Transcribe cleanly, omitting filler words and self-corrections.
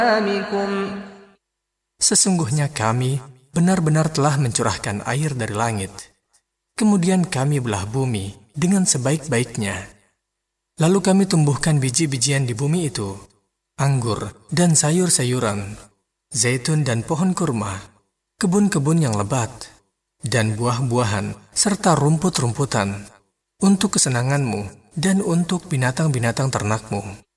Sesungguhnya kami benar-benar telah mencurahkan air dari langit. Kemudian kami belah bumi dengan sebaik-baiknya. Lalu kami tumbuhkan biji-bijian di bumi itu, anggur dan sayur-sayuran, zaitun dan pohon kurma, kebun-kebun yang lebat, dan buah-buahan, serta rumput-rumputan, untuk kesenanganmu dan untuk binatang-binatang ternakmu.